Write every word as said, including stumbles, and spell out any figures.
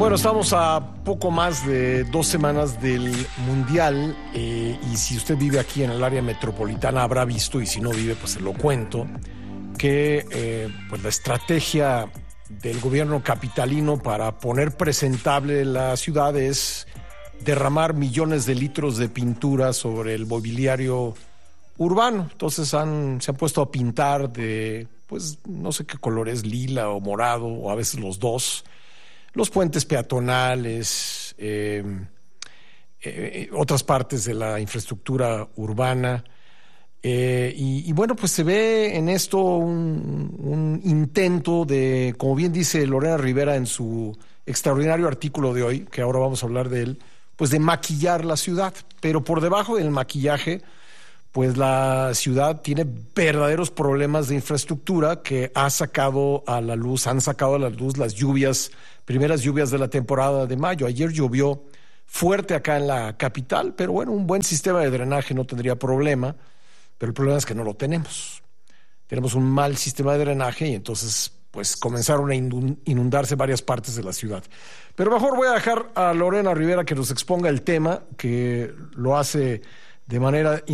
Bueno, estamos a poco más de dos semanas del Mundial eh, y si usted vive aquí en el área metropolitana habrá visto, y si no vive pues se lo cuento, que eh, pues la estrategia del gobierno capitalino para poner presentable la ciudad es derramar millones de litros de pintura sobre el mobiliario urbano. Entonces han, se han puesto a pintar de, pues no sé qué color es, lila o morado, o a veces los dos, los puentes peatonales, eh, eh, otras partes de la infraestructura urbana. Eh, y, y bueno, pues se ve en esto un, un intento de, como bien dice Lorena Rivera en su extraordinario artículo de hoy, que ahora vamos a hablar de él, pues de maquillar la ciudad. Pero por debajo del maquillaje, pues la ciudad tiene verdaderos problemas de infraestructura que ha sacado a la luz, han sacado a la luz las lluvias, primeras lluvias de la temporada de mayo. Ayer llovió fuerte acá en la capital, pero bueno, un buen sistema de drenaje no tendría problema, pero el problema es que no lo tenemos. Tenemos un mal sistema de drenaje y entonces pues comenzaron a inundarse varias partes de la ciudad. Pero mejor voy a dejar a Lorena Rivera que nos exponga el tema, que lo hace de manera